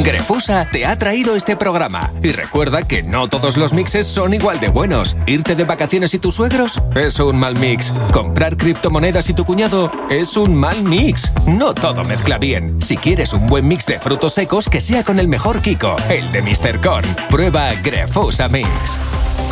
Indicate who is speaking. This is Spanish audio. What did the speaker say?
Speaker 1: Grefusa te ha traído este programa. Y recuerda que no todos los mixes son igual de buenos. ¿Irte de vacaciones y tus suegros? Es un mal mix. ¿Comprar criptomonedas y tu cuñado? Es un mal mix. No todo mezcla bien. Si quieres un buen mix de frutos secos, que sea con el mejor Kiko, el de Mr. Corn. Prueba Grefusa Mix.